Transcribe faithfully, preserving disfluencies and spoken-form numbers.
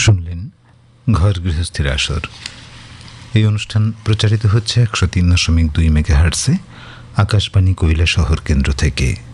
শুনলেন ঘর গৃহস্থির আসর। এই অনুষ্ঠান প্রচারিত হচ্ছে একশো তিন দশমিক দুই মেগাহার্টসে আকাশবাণী কৈলাসহর কেন্দ্র থেকে।